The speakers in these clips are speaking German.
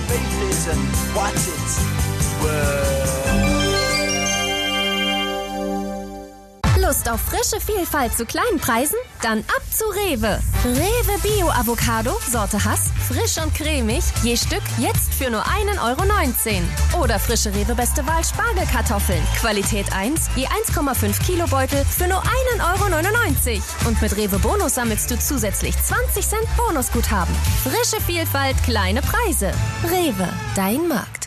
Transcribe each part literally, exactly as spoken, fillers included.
faces and what it's worth. Lust auf frische Vielfalt zu kleinen Preisen? Dann ab zu Rewe. Rewe Bio Avocado, Sorte Hass, frisch und cremig, je Stück jetzt für nur einen Euro neunzehn. Oder frische Rewe Beste Wahl Spargelkartoffeln, Qualität eins, je eins Komma fünf Kilo Beutel für nur einen Euro neunundneunzig. Und mit Rewe Bonus sammelst du zusätzlich zwanzig Cent Bonusguthaben. Frische Vielfalt, kleine Preise. Rewe, dein Markt.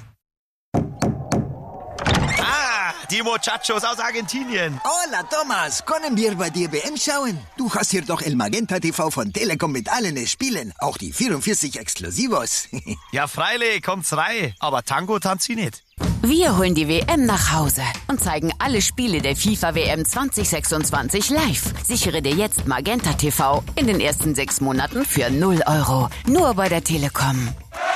Die Muchachos aus Argentinien. Hola, Thomas. Können wir bei dir W M schauen? Du hast hier doch El Magenta T V von Telekom mit allen Spielen. Auch die vierundvierzig Exklusivos. Ja, freilich, kommt's rein. Aber Tango tanzt sie nicht. Wir holen die W M nach Hause und zeigen alle Spiele der FIFA W M zwanzig sechsundzwanzig live. Sichere dir jetzt Magenta T V in den ersten sechs Monaten für null Euro. Nur bei der Telekom.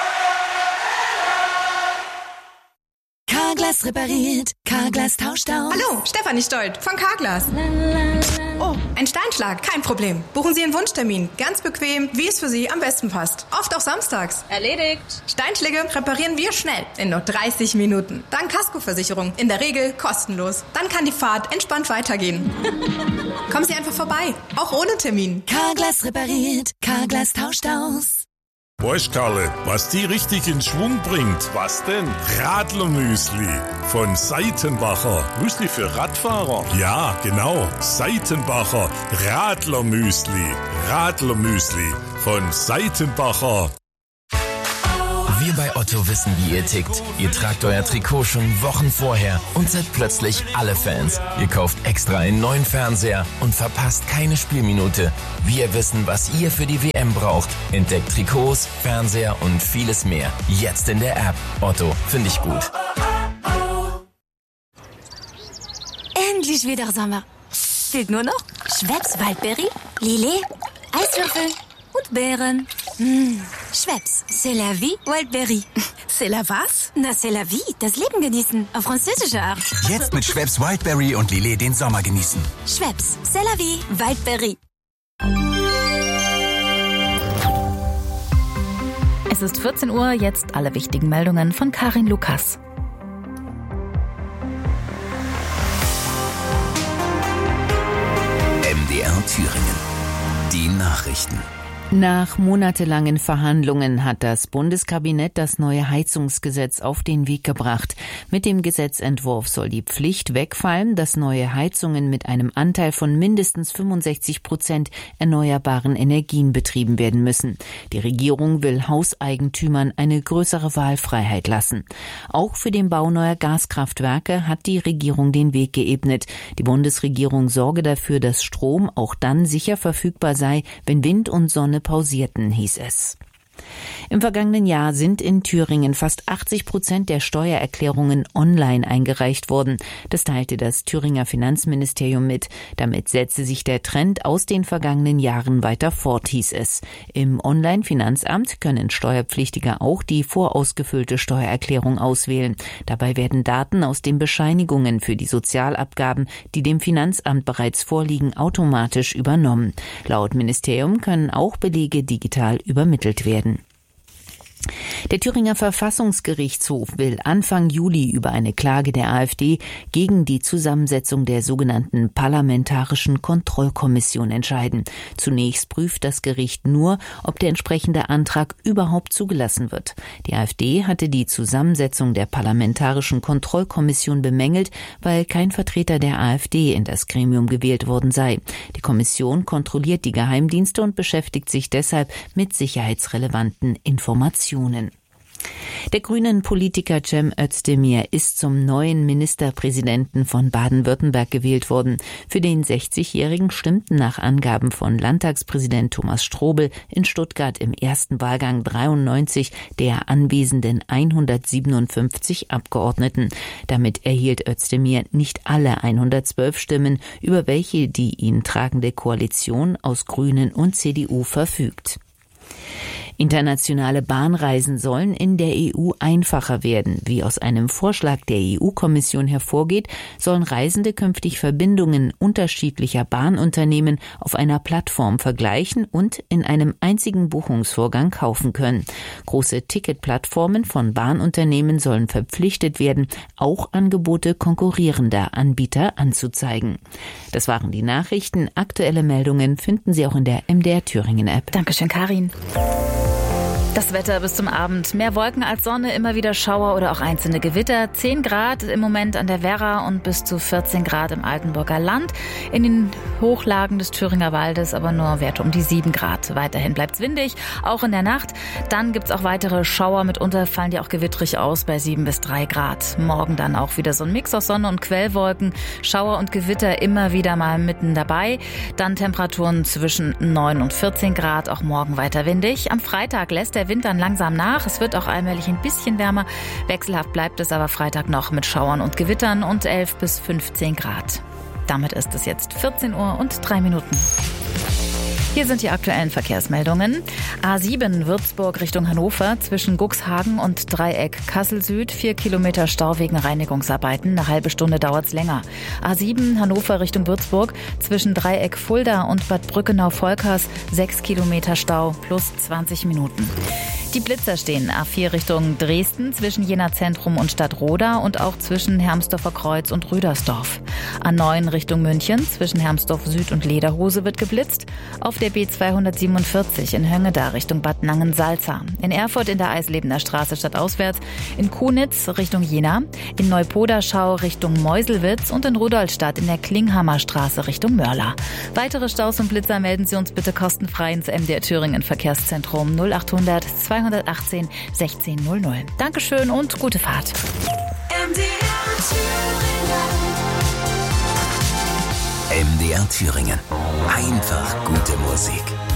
Carglass repariert, Carglass tauscht aus. Hallo, Stefanie Stolt von Carglass. Oh, ein Steinschlag, kein Problem. Buchen Sie einen Wunschtermin, ganz bequem, wie es für Sie am besten passt. Oft auch samstags. Erledigt. Steinschläge reparieren wir schnell, in nur dreißig Minuten. Dank Kaskoversicherung, in der Regel kostenlos. Dann kann die Fahrt entspannt weitergehen. Kommen Sie einfach vorbei, auch ohne Termin. Carglass repariert, Carglass tauscht aus. Weißt Karle, was die richtig in Schwung bringt? Was denn? Radlermüsli von Seitenbacher. Müsli für Radfahrer? Ja, genau. Seitenbacher Radlermüsli. Radlermüsli von Seitenbacher. Wir bei Otto wissen, wie ihr tickt. Ihr tragt euer Trikot schon Wochen vorher und seid plötzlich alle Fans. Ihr kauft extra einen neuen Fernseher und verpasst keine Spielminute. Wir wissen, was ihr für die W M braucht. Entdeckt Trikots, Fernseher und vieles mehr. Jetzt in der App. Otto, finde ich gut. Endlich wieder Sommer. Fehlt nur noch Schweppes Waldbeere, Lillet, Eiswürfel und Beeren. Mmh. Schweppes, c'est la vie, Wildberry. C'est la was? Na, c'est la vie, das Leben genießen, auf französische Art. Jetzt mit Schweppes Wildberry und Lillet den Sommer genießen. Schweppes, c'est la vie, Wildberry. Es ist vierzehn Uhr, jetzt alle wichtigen Meldungen von Karin Lukas. M D R Thüringen. Die Nachrichten. Nach monatelangen Verhandlungen hat das Bundeskabinett das neue Heizungsgesetz auf den Weg gebracht. Mit dem Gesetzentwurf soll die Pflicht wegfallen, dass neue Heizungen mit einem Anteil von mindestens fünfundsechzig Prozent erneuerbaren Energien betrieben werden müssen. Die Regierung will Hauseigentümern eine größere Wahlfreiheit lassen. Auch für den Bau neuer Gaskraftwerke hat die Regierung den Weg geebnet. Die Bundesregierung sorge dafür, dass Strom auch dann sicher verfügbar sei, wenn Wind und Sonne pausierten, hieß es. Im vergangenen Jahr sind in Thüringen fast achtzig Prozent der Steuererklärungen online eingereicht worden. Das teilte das Thüringer Finanzministerium mit. Damit setze sich der Trend aus den vergangenen Jahren weiter fort, hieß es. Im Online-Finanzamt können Steuerpflichtige auch die vorausgefüllte Steuererklärung auswählen. Dabei werden Daten aus den Bescheinigungen für die Sozialabgaben, die dem Finanzamt bereits vorliegen, automatisch übernommen. Laut Ministerium können auch Belege digital übermittelt werden. Der Thüringer Verfassungsgerichtshof will Anfang Juli über eine Klage der AfD gegen die Zusammensetzung der sogenannten Parlamentarischen Kontrollkommission entscheiden. Zunächst prüft das Gericht nur, ob der entsprechende Antrag überhaupt zugelassen wird. Die AfD hatte die Zusammensetzung der Parlamentarischen Kontrollkommission bemängelt, weil kein Vertreter der AfD in das Gremium gewählt worden sei. Die Kommission kontrolliert die Geheimdienste und beschäftigt sich deshalb mit sicherheitsrelevanten Informationen. Der grünen Politiker Cem Özdemir ist zum neuen Ministerpräsidenten von Baden-Württemberg gewählt worden. Für den sechzigjährigen stimmten nach Angaben von Landtagspräsident Thomas Strobel in Stuttgart im ersten Wahlgang dreiundneunzig der anwesenden hundertsiebenundfünfzig Abgeordneten. Damit erhielt Özdemir nicht alle hundertzwölf Stimmen, über welche die ihn tragende Koalition aus Grünen und C D U verfügt. Internationale Bahnreisen sollen in der E U einfacher werden. Wie aus einem Vorschlag der E U-Kommission hervorgeht, sollen Reisende künftig Verbindungen unterschiedlicher Bahnunternehmen auf einer Plattform vergleichen und in einem einzigen Buchungsvorgang kaufen können. Große Ticketplattformen von Bahnunternehmen sollen verpflichtet werden, auch Angebote konkurrierender Anbieter anzuzeigen. Das waren die Nachrichten. Aktuelle Meldungen finden Sie auch in der M D R Thüringen App. Dankeschön, Karin. Das Wetter bis zum Abend. Mehr Wolken als Sonne, immer wieder Schauer oder auch einzelne Gewitter. zehn Grad im Moment an der Werra und bis zu vierzehn Grad im Altenburger Land. In den Hochlagen des Thüringer Waldes aber nur Werte um die sieben Grad. Weiterhin bleibt's windig, auch in der Nacht. Dann gibt's auch weitere Schauer. Mitunter fallen die auch gewittrig aus bei sieben bis drei Grad. Morgen dann auch wieder so ein Mix aus Sonne und Quellwolken. Schauer und Gewitter immer wieder mal mitten dabei. Dann Temperaturen zwischen neun und vierzehn Grad. Auch morgen weiter windig. Am Freitag lässt der Wind dann langsam nach. Es wird auch allmählich ein bisschen wärmer. Wechselhaft bleibt es aber Freitag noch mit Schauern und Gewittern und elf bis fünfzehn Grad. Damit ist es jetzt vierzehn Uhr und drei Minuten. Hier sind die aktuellen Verkehrsmeldungen. A sieben Würzburg Richtung Hannover zwischen Guxhagen und Dreieck Kassel Süd. Vier Kilometer Stau wegen Reinigungsarbeiten. Eine halbe Stunde dauert's länger. A sieben Hannover Richtung Würzburg zwischen Dreieck Fulda und Bad Brückenau-Volkers. Sechs Kilometer Stau plus zwanzig Minuten. Die Blitzer stehen A vier Richtung Dresden zwischen Jena Zentrum und Stadtroda und auch zwischen Hermsdorfer Kreuz und Rüdersdorf. A neun Richtung München zwischen Hermsdorf Süd und Lederhose wird geblitzt. Auf der B zweihundertsiebenundvierzig in Höngeda Richtung Bad Nangen-Salza. In Erfurt in der Eislebener Straße stadtauswärts. In Kunitz Richtung Jena. In Neupoderschau Richtung Meuselwitz und in Rudolstadt in der Klinghammer Straße Richtung Mörla. Weitere Staus und Blitzer melden Sie uns bitte kostenfrei ins M D R Thüringen Verkehrszentrum null achthundert zweihundertachtzehn sechzehn null null. Dankeschön und gute Fahrt. M D R Thüringen. M D R Thüringen. Einfach gute Musik.